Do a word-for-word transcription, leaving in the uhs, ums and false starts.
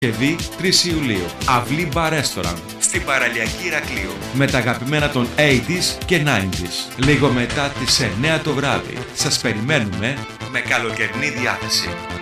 Παρασκευή τρεις Ιουλίου, Αυλή Bar Restaurant, στην παραλιακή Ηρακλείου, με τα αγαπημένα των ογδόντα και ενενήντα. Λίγο μετά τις εννέα το βράδυ. Σας περιμένουμε με καλοκαιρινή διάθεση.